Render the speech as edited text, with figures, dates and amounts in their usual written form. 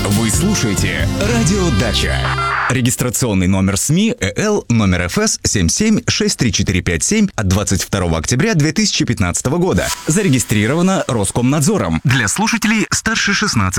Вы слушаете «Радио Дача». Регистрационный номер СМИ ЭЛ номер ФС 77-63457 от 22 октября 2015 года. Зарегистрировано Роскомнадзором. Для слушателей старше 16